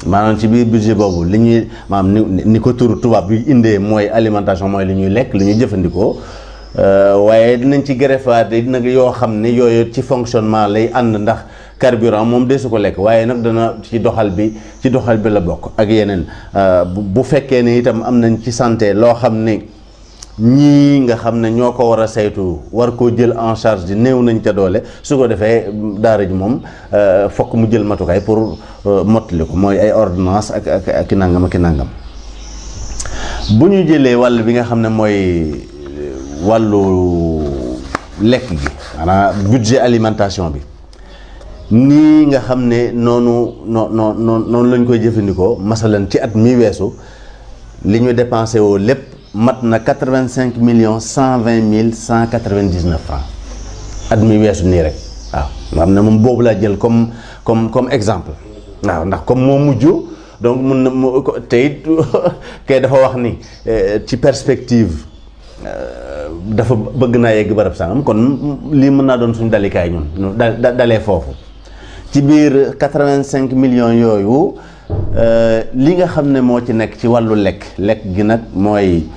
maanaam ci biir budget boobu li ñuy maanaam ni ko turu tubaab bi indee mooy alimentation mooy li ñuy lekk li ñuy jëfandikoo waaye dinañ ci greffaat nag yoo xam ne yooyu ci fonctionnement lay ànd ndax carburant moom desu ko lekk waaye nag dana ci doxal bi la bokk ak yeneen bu fekkee ne itam am nañ ci santé loo xam ne ñii nga xam ne ñoo ko war a saytu war koo jël en charge di néew nañ ca doole su ko defee daara ji moom fokk mu jël matukaay pour mottali ko mooy ay ordonnance ak nangam ak nangam. bu ñu jëlee wàll bi nga xam ne mooy wàllu lekk gi maanaam budget alimentation bi nii nga xam ne noonu lañ koy jëfandikoo masalan ci at mi weesu li ñu dépensé woo lépp mat na 85 millions 120 mille 199 francs at mi weesu nii rek waaw nga xam ne moom boobu laa jël comme exemple waaw ndax comme moo mujj donc mun na te it kay dafa wax ni ci perspective dafa bëgg naa yegg barab sangam kon lii mën naa doon suñu dalikaay ñun dalee foofu ci biir 85 millions yooyu li nga xam ne moo ci nekk ci wàllu lekk gi nag mooy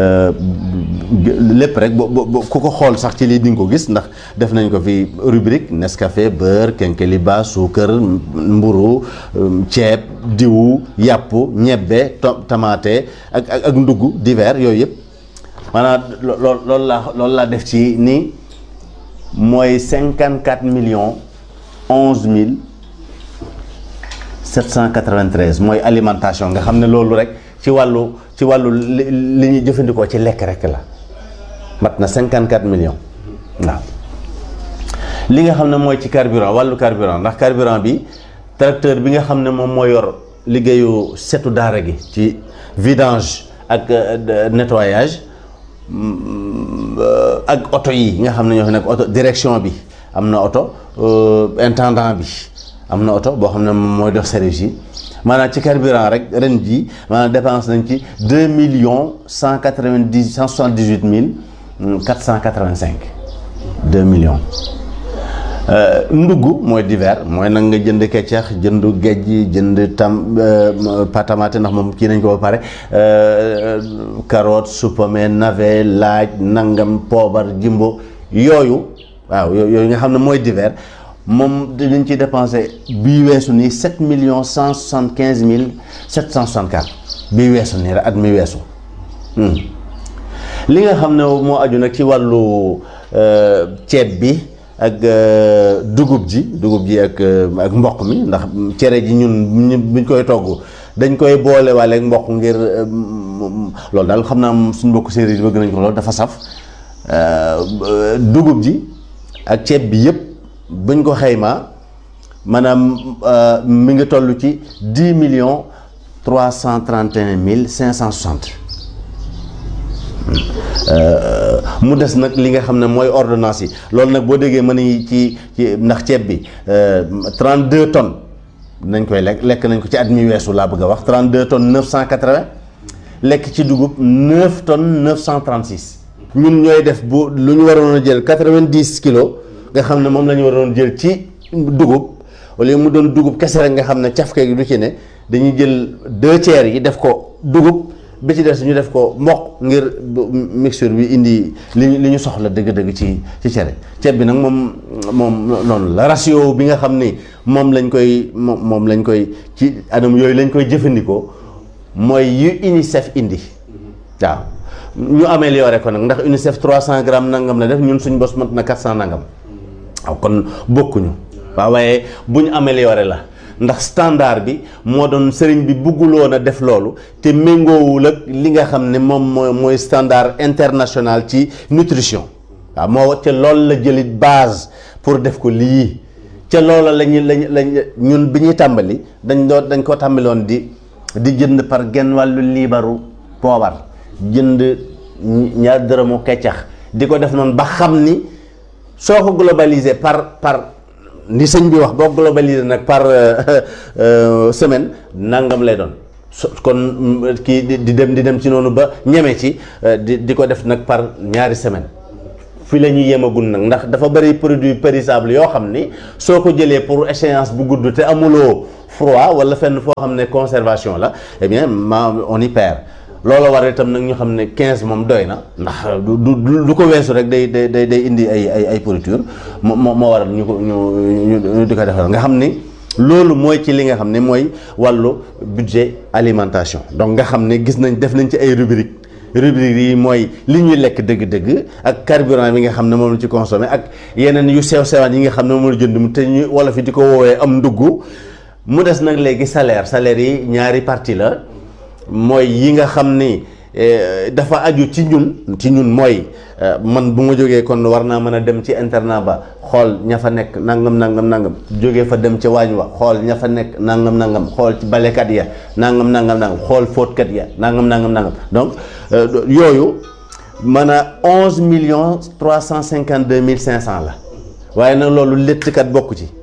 lépp rek ku ko xool sax ci lii di nga ko gis ndax def nañ ko fi rubrique Nescafé beurre kenkeliba suukar mburu ceeb diwu yàpp ñebbe tamaate ak ndugg divers yooyu yëpp maanaam loolu laa def ci ni mooy 54 millions 11 mille 793 mooy alimentation nga xam ne loolu rek ci wàllu li ñuy jëfandikoo ci lekk rek la mat na 54 millions waaw li nga xam ne mooy ci carburant wàllu carburant ndax carburant bi tracteur bi nga xam ne moom moo yor liggéeyu setu daara gi ci vidange ak nettoyage ak oto yi nga xam ne ñoo fi nekk oto direction bi am na oto intendant bi am na oto boo xam ne moom mooy dox service yi maanaam ci carburant rek ren jii maanaam dépense nañ ci 2 millions 178 mille 485 2 millions. ndugg mooy divers mooy nag nga jënd keccax jënd géej jënd patamate ndax moom kii nañ ko ba pare carotte supame navet laaj nangam poobar jimbo yooyu waaw yooyu nga xam ne mooy divers moom dañ ciy dépensé bii weesu nii 7 millions 175 mille 764 bii weesu nii rek at mi weesu li nga xam ne moo aju nag ci wàllu ceeb bi ak dugub ji ak mboq mi ndax cere ji ñun buñ koy togg dañ koy boole waale ak mboq ngir loolu daal xam naa suñ mbokk séeréer yi bëgg nañ ko loolu dafa saf dugub ji ak ceeb bi yëpp buñ ko xaymaa maanaam mi ngi toll ci 10 millions 331 mille 560 mu des nag li nga xam ne mooy ordonnance yi loolu nag boo déggee mën nañu ci ndax ceeb bi 32 tonnes nañ koy lekk nañ ko ci at mi weesu laa bëgg a wax 32 tonnes 980 lekk ci dugub 9 tonnes 936 ñun ñooy def bu lu ñu waroon a jël 90 kilos nga xam ne moom la ñu waroon jël ci dugub wala mu doon dugub kese rek nga xam ne cafka gi du ci ne dañuy jël 2 tiers yi def ko dugub bi ci des ñu def ko mboq ngir mixture bi indi li ñu soxla dëgg-dëgg ci cere ceeb bi nag moom noonu la ratio bi nga xam ni moom lañ koy ci anam yooyu lañ koy jëfandikoo mooy yu UNICEF indi waaw ñu amélioré ko nag ndax UNICEF 300 grammes nangam la def ñun suñ bos mat na 400 nangam waaw kon bokkuñu waaw waaye bu ñu amélioré la ndax standard bi moo doon sëriñ bi bëgguloon a def loolu te méngoowul ak li nga xam ne moom mooy standard international ci nutrition waaw moo ca loolu la jëlit base pour def ko lii ca loola lañ ñun bi ñuy tàmbali dañ ko tàmbaloon di jënd par genn wàllu liibaru poobar jënd ñaar dërëmu keccax di ko def noonu ba xam ni soo ko globalisé par ni sëñ bi wax boo globalisé nag par semaine nangam lay doon kon kii di dem ci noonu ba ñeme ci di ko def nag par ñaari semaine fi la ñuy yemagul nag ndax dafa bëri produit périssable yoo xam ni soo ko jëlee pour échéance bu gudd te amuloo froid wala fenn foo xam ne conservation la eh bien on y perd. loolu war itam nag ñu xam ne 15 moom doy na ndax du ko weesu rek day indi ay pourriture moo waral ñu di ko defal nga xam ni loolu mooy ci li nga xam ne mooy wàllu budget alimentation. donc nga xam ne gis nañ def nañ ci ay rubrique yi mooy li ñuy lekk dëgg-dëgg ak carburant bi nga xam ne moom la ci consommé ak yeneen yu sew-sewaan yi nga xam ne moom la jënd mu te ñu wala fi di ko woowee am ndugg mu des nag léegi salaire yi ñaari partie la. mooy yi nga xam ni dafa aju ci ñun mooy man bu ma jógee kon war naa mën a dem ci internat ba xool ña fa nekk nangam jógee fa dem ca waañ wa xool ña fa nekk nangam xool ci balekat ya nangam xool fóotkat ya nangam donc yooyu mën a 11,352,500 la waaye nag loolu léttkat bokku ci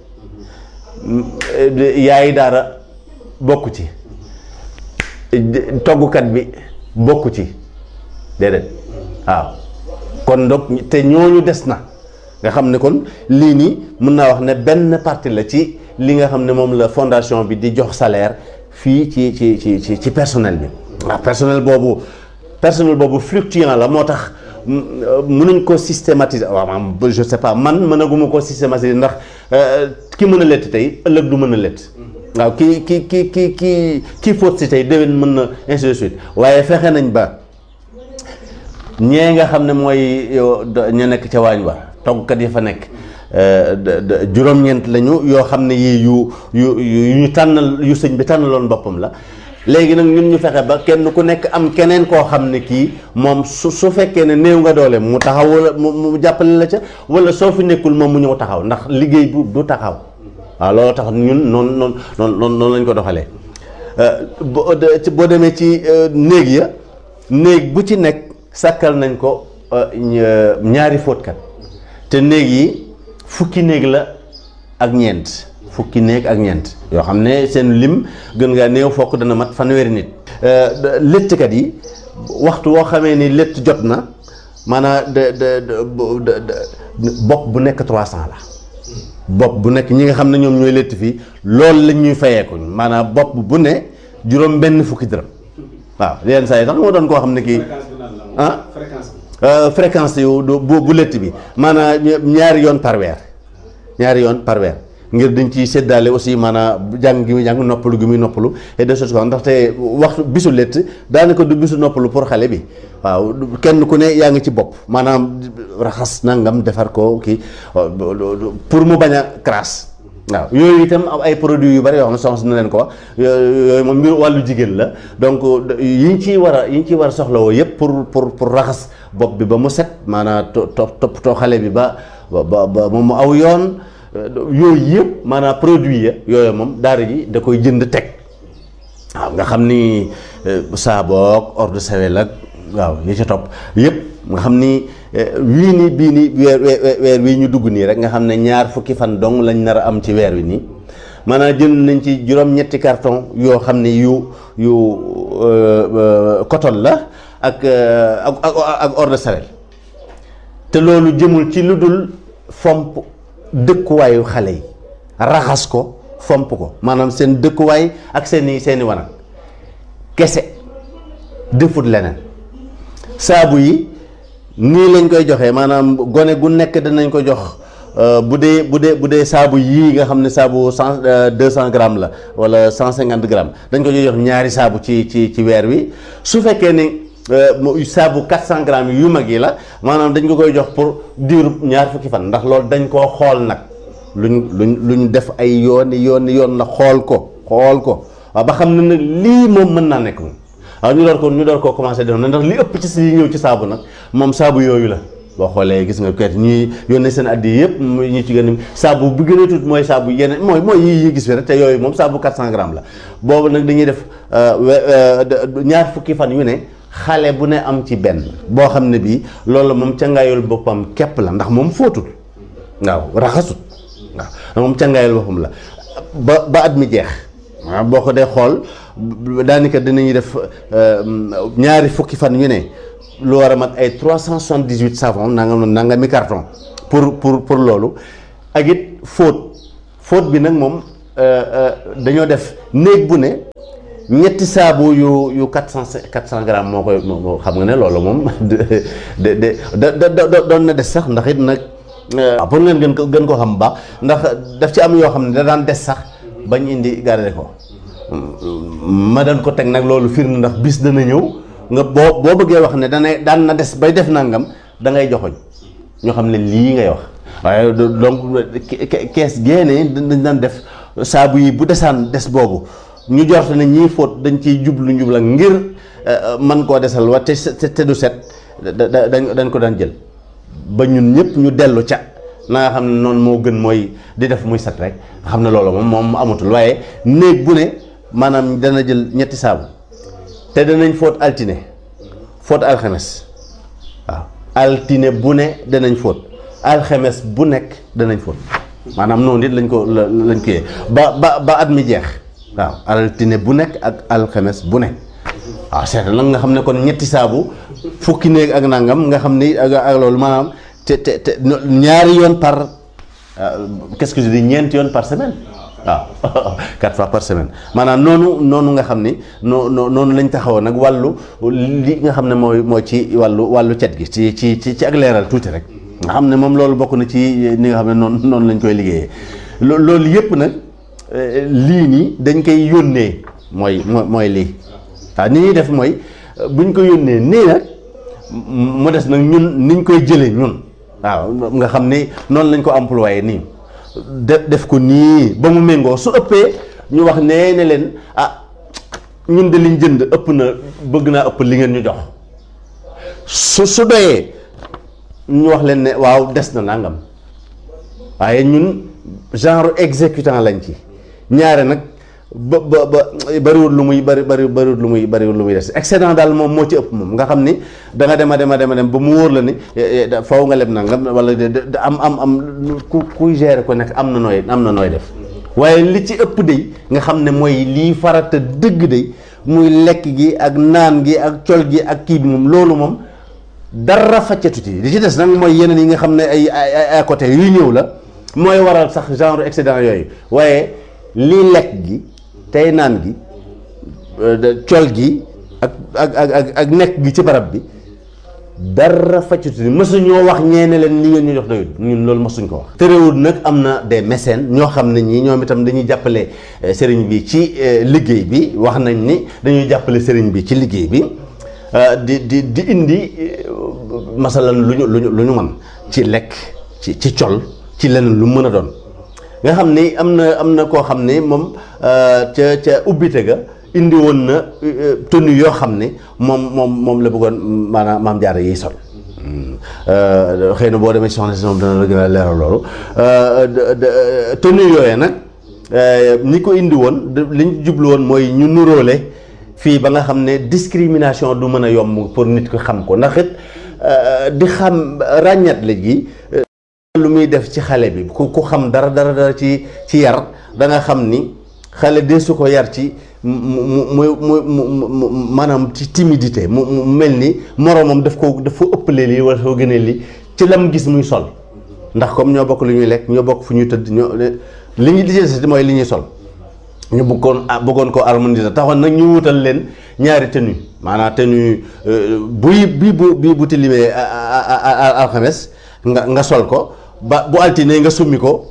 yaayi daara bokku ci toggukat bi bokku ci déedéet waaw kon donc te ñooñu des na nga xam ne kon lii nii mën naa wax ne benn partie la ci li nga xam ne moom la fondation bi di jox salaire fii ci personnel bi waaw personnel boobu fluctuant la moo tax mënuñ ko systématiser waaw je sais pas man mënaguma ko systématiser ndax ki mën a lett tey ëllëg du mën a lett waaw kii fóot si tey déwén mën na ainsi de suite waaye fexe nañ ba ñee nga xam ne mooy ñu nekk ca waañ wa toggkat yi fa nekk juróom-ñeent lañu yoo xam ne yii yu tànnal yu sëñ bi tànnaloon boppam la léegi nag ñun ñu fexe ba kenn ku nekk am keneen koo xam ne kii moom su fekkee ne néew nga doole mu taxaw wala mu jàppale la ca wala soo fi nekkul moom mu ñëw taxaw ndax liggéey bu du taxaw waaw loolu tax ñun noonu lañ ko doxalee boo demee ci néeg bu ci nekk sàkkal nañ ko ñaari fóotkat te néeg yi fukki néeg la ak ñeent yoo xam ne seen lim gën ngaa néew fokk dana mat fanweeri nit léttkat yi waxtu woo xamee ni létt jot na maanaam bopp bu nekk 300 la bopp bu nekk ñi nga xam ne ñoom ñooy létt fii loolu lañ ñuy fayeeku maanaam bopp bu ne juróom benn fukki dërëm waaw yenn saa yi tax moo doon koo xam ne kii fréquence yu bu létt bi maanaam ñaari yoon par weer ngir dañ ci séddaale aussi maanaam jàng gi muy jàng noppalu gi muy noppalu et de choses ndaxte waxtu bisu létt daanaka du bisu noppalu pour xale bi waaw kenn ku ne yaa ngi ci bopp maanaam raxas nangam defar ko kii pour mu bañ a crasse waaw yooyu itam ay produits yu bari yoo xam ne soxna na leen ko wax yooyu moom mbir wàllu jigéen la donc yi ñu ciy war a soxlawoo yëpp pour raxas bopp bi ba mu set maanaam toppatoo xale bi ba moom mu aw yoon yooyu yëpp maanaam produit ya yooyu moom daara ji da koy jënd teg waaw nga xam ni saaboog eau de Javel ak waaw yi ci topp yëpp nga xam ni bii nii weer wii ñu dugg nii rek nga xam ne ñaar fukki fan dong lañ nar a am ci weer wi nii maanaam jënd nañ ci juróom-ñetti carton yoo xam ne yu coton la ak eau de Javel te loolu jëmul ci lu dul fomp dëkkuwaayu xale yi raxas ko fomp ko maanaam seen dëkkuwaay ak seeni wanag kese defut leneen saabu yi nii lañ koy joxee maanaam gone gu nekk danañ ko jox bu dee saabu yii nga xam ne saabu 200 grammes la wala 150 grammes dañ ko jox ñaari saabu ci weer wi su fekkee ni saabu 400 grammes yu mag yi la maanaam dañ ko koy jox pour diiru ñaar fukki fan ndax loolu dañ koo xool nag luñ def ay yoon la xool ko waaw ba xam ne nag lii moom mën naa nekk moom waaw ñu door koo commencé def na ndax li ëpp ci si ñëw ci saabu nag moom saabu yooyu la boo xoolee gis nga kayit ñuy yónnee seen addi yëpp ñu ci gën a saabu bi gën a tuut mooy saabu yeneen mooy yi gis fi rek te yooyu moom saabu 400 grammes la boobu nag dañuy def ñaar fukki fan yu ne xale bu ne am ci benn boo xam ne bii loolu moom cangaayul boppam képp la ndax moom fóotul waaw raxasut waaw moom cangaayul boppam la ba at mi jeex waaw boo ko dee xool daanaka dinañuy def ñaari fukki fan yu ne lu war a mat ay 378 savon nanga mi carton pour loolu ak it fóot bi nag moom dañoo def néeg bu ne ñetti saabu yu 400 grammes moo koy xam nga ne loolu moom doon na des sax ndax it nag pour ngeen gën ko xam baax ndax daf ci am yoo xam ne da daan des sax bañ indi garder ko ma daan ko teg nag loolu firnde ndax bis dana ñëw nga boo bëggee wax ne daan na des bay def nangam da ngay joxoñ ñoo xam ne lii ngay wax waaye donc kees génne dañ daan def saabu yi bu desaan des boobu ñu jort ne ñii fóot dañ ciy jublu ngir man koo desal wa te du set dañ ko daan jël ba ñun ñëpp ñu dellu ca na nga xam ne noonu moo gën mooy di def muy set rek xam ne loolu moom amatul waaye néeg bu ne maanaam dana jël ñetti saabu te danañ fóot altine fóot alxames waaw altine bu ne danañ fóot alxames bu nekk danañ fóot maanaam noonu it lañ ko yee ba at mi jeex waaw altine bu nekk ak alxames bu nekk waaw seet nag nga xam ne kon ñetti saabu fukki néeg ak nangam nga xam ni ak loolu maanaam te ñaari yoon par qu'est-ce que je dis ñeenti yoon par semaine waaw 4 fois par semaine maanaam noonu nga xam ni noonu lañ taxawoon nag wàllu li nga xam ne mooy ci wàllu cet gi ci ak leeral tuuti rek nga xam ne moom loolu bokk na ci ni nga xam ne noonu lañ koy liggéeyee loolu yëpp nag lii nii dañ koy yónnee mooy lii waaw ni ñuy def mooy buñ ko yónnee nii nag mu des nag ñun niñ koy jëlee ñun waaw nga xam ni noonu lañ ko employé nii def ko nii ba mu méngoo su ëppee ñu wax ne leen ñun de liñ jënd ëpp na bëgg naa ëpp li ngeen ñu jox su doyee ñu wax leen ne waaw des na nangam waaye ñun genre exécutant lañ ci ñaare nag ba bariwul lu muy bariwul lu muy des excédent daal moom moo ci ëpp moom nga xam ni da nga dem ba mu wóor la ni faw nga leb nangam wala am kuy gérer ko nekk am na nooy def waaye li ci ëpp day nga xam ne mooy lii farata dëgg day muy lekk gi ak naan gi ak col gi ak kii bi moom loolu moom dara faccatu ci li ci des nag mooy yeneen yi nga xam ne ay à côté yuy ñëw la mooy waral sax genre excédent yooyu waaye lii lekk gi tey naan gi col gi ak nekk gi ci barab bi dara faccatu mësuñoo wax ñeene leen li ngeen ñu jox doyul ñun loolu mësuñ ko wax. terewul nag am na des mécènes ñoo xam ne ñii ñoom itam dañuy jàppale sëriñ bi ci liggéey bi wax nañ ni dañuy jàppale sëriñ bi ci liggéey bi di indi masalan lu ñu mën ci lekk ci col ci leneen lu mën a doon. nga xam ni am na koo xam ni moom ca ubbite ga indi woon na tenue yoo xam ni moom la bëggoon maanaam maam jaara yiy sol xëy na boo demee ci soxna si moom dana la gën a leeral loolu tenue yooyee nag ñi ko indi woon li ñu jublu woon mooy ñu nuróole fii ba nga xam ne discrimination du mën a yomb pour nit ko xam ko ndax it di xam ràññat la gi lu muy def ci xale bi ku xam dara ci yar da nga xam ni xale de su ko yar ci mu maanaam ci timidité mu mel ni moroomam daf ko ëppalee lii wala soo gënee lii ci lam gis muy sol ndax comme ñoo bokk lu ñuy lekk ñoo bokk fu ñuy tëdd li ñu di mooy li ñuy sol ñu bëggoon ko harmoniser taxoon nag ñu wutal leen ñaari tenue maanaam tenue bu tilimee alxames nga sol ko ba bu altine nga summi ko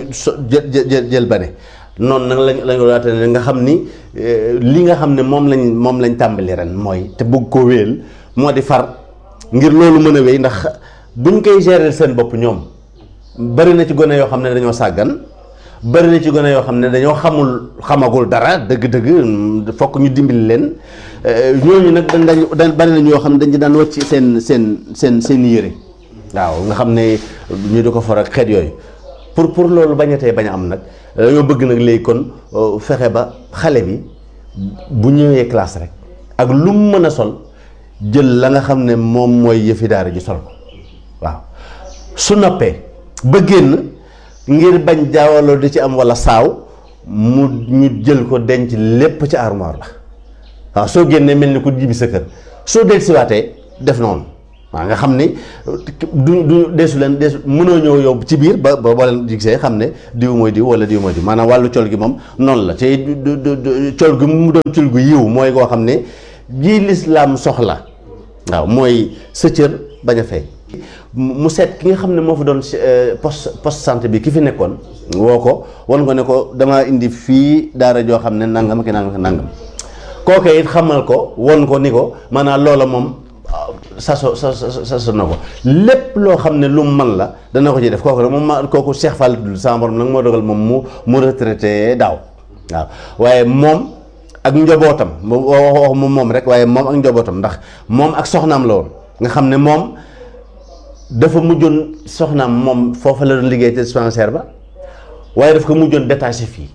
jël bane noonu nag lañ ko daate nga xam ni li nga xam ne moom lañ tàmbali ren mooy te bëgg ko wéyal moo di far ngir loolu mën a wéy ndax buñ koy gérer seen bopp ñoom bari na ci gone yoo xam ne dañoo sàggan bari na ci gone yoo xam ne dañoo xamagul dara dëgg-dëgg fokk ñu dimbali leen ñooñu nag dañ bari na ñoo xam ne dañ ci daan wàcc seen yére waaw nga xam ne ñu di ko for ak xeet yooyu pour loolu bañ a am nag dañoo bëgg nag léegi kon fexe ba xale bi bu ñëwee classe rek ak lu mu mën a sol jël la nga xam ne moom mooy yëfi daara ji sol ko waaw su noppee ba génn ngir bañ jaawaloo di ci am wala saaw ñu jël ko denc lépp ci armoire la waaw soo génnee mel ni ku jibi sa kër soo dellusiwaatee def noonu waaw nga xam ni du deesu mënoo ñëw yow ci biir ba boo leen gisee xam ne diw mooy diw wala diw mooy diw maanaam wàllu col gi moom noonu la te col gi mu doon col gu yiw mooy koo xam ne ji lislaam soxla waaw sa cër bañ a feeñ mu seet ki nga xam ne moo fa doon poste santé bi ki fi nekkoon woo ko wan ko ne ko damaa indi fii daara joo xam ne nangam ki nangam kooke it xamal ko won ko ni ko maanaam loola moom saso na ko lépp loo xam ne lu mu man la dana ko ci def kooku nag kooku Cheikh Fall tudd sama borom nag moo dogal moom mu retraité daaw waaw waaye moom ak njobootam wax moom rek waaye moom ak njobootam ndax moom ak soxnaam la woon nga xam ne moom dafa mujjoon soxnaam moom foofa la doon liggéey te dispensaire ba waaye daf ko mujjoon détaché fii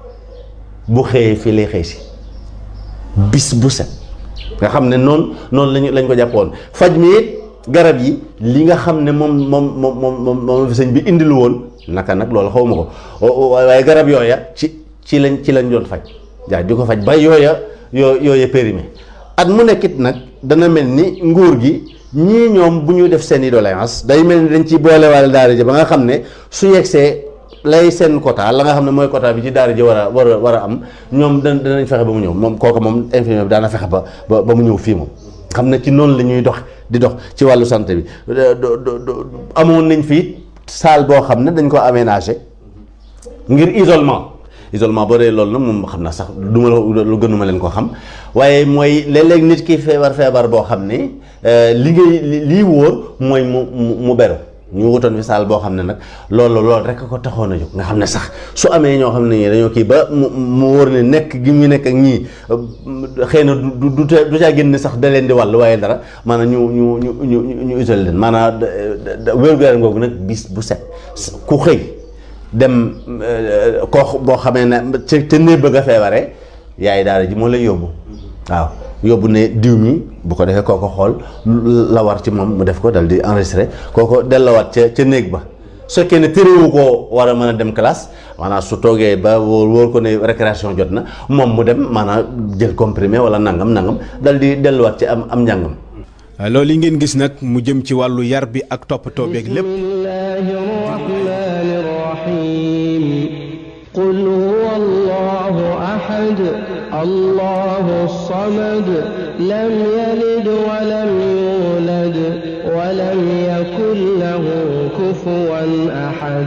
bu xëyee fii lay xëy si bis bu set nga xam ne noonu lañ ko jàppoon faj mi it garab yi li nga xam ne moom fi sëñ bi indilu woon naka nag loolu xaw ma ko waaye garab yooya ci lañ doon faj jaay di ko faj ba yooya périmé at mu nekkit nag dana mel ni nguur gi ñii ñoom bu ñuy def seen i doléance day mel ni dañ ciy boolewaale daara ji ba nga xam ne su yegsee lay seen quota la nga xam ne mooy quota bi ci daara ji war a am ñoom danañ fexe ba mu ñëw moom kooku moom infirmier bi daana fexe ba mu ñëw fii moom xam ne ci noonu la ñuy di dox ci wàllu santé bi amoon nañ fii salle boo xam ne dañ ko aménagé ngir isolement boo dee loolu nag moom xam naa sax duma lu gënuma leen ko xam waaye mooy léeg-léeg nit ki feebar boo xam ne lii wóor mooy mu beru ñu wutoon fi saal boo xam ne nag loolu rek ko taxoon a jóg nga xam ne sax su amee ñoo xam ne ñii dañoo kii ba mu wóor ne nekk gi mu nekk ak ñii xëy na du caa génn sax da leen di wàll waaye dara maanaam ñu isolé leen maanaam wér-gu-yaram googu nag bis bu set ku xëy dem koo boo xamee ne te néeg bëgg a feebaree yaay daara ji moo lay yóbbu waaw yóbbu ne diw mi bu ko defee kooko xool la war ci moom mu def ko dal di enregistré kooko dellawaat ca néeg ba su fekkee ne téréwu koo war a mën a dem classe maanaam su toogee ba wóor ko ne récréation jot na moom mu dem maanaam jël comprimé wala nangam dal di delluwaat ci am njàngam. loolu yi ngeen gis nag mu jëm ci wàllu yar bi ak toppatoo beeg lépp. qul huwa allahu ahad allahu samad lam yalid walam yulad walam yakun lahu kufuwan ahad.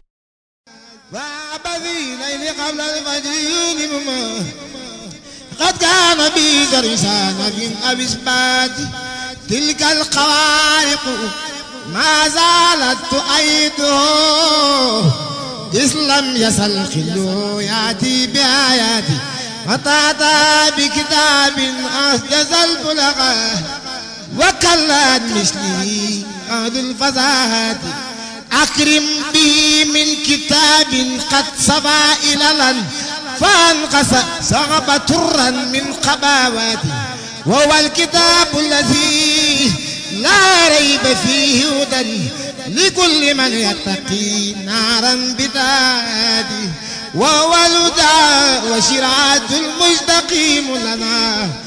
قد كان بي درسان من أبسبات تلك الخوارق ما زالت تؤيده إذ لم يزل خلو يأتي بآياتي فتأتى بكتاب أسجز البلغة وكلت مثله أهل الفزاهات أكرم به من كتاب قد صفى إللا فانقص صعب ترا من قباوات وهو الكتاب الذي لا ريب فيه هدى لكل من يتقي نارا بداده وهو الهدى وشرعة المستقيم لنا